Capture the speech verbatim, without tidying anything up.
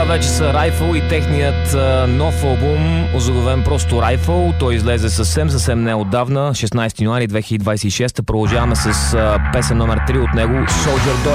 Това вече са Rifle и техният а, нов албум, озаглавен просто Rifle. Той излезе съвсем, съвсем неотдавна, шестнайсети януари две хиляди двайсет и шеста. Продължаваме с а, песен номер три от него, Soldier Boy.